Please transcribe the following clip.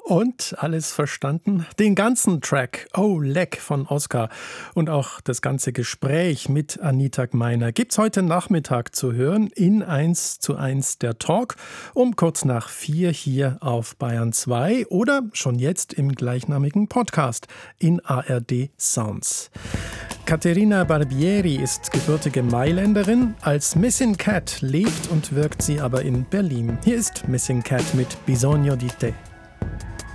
Und alles verstanden? Den ganzen Track Oh Leck von Oskar und auch das ganze Gespräch mit Anita Gmeiner gibt's heute Nachmittag zu hören in 1:1 der Talk um kurz nach 4 hier auf Bayern 2 oder schon jetzt im gleichnamigen Podcast in ARD Sounds. Caterina Barbieri ist gebürtige Mailänderin. Als Missing Cat lebt und wirkt sie aber in Berlin. Hier ist Missing Cat mit Bisogno di te.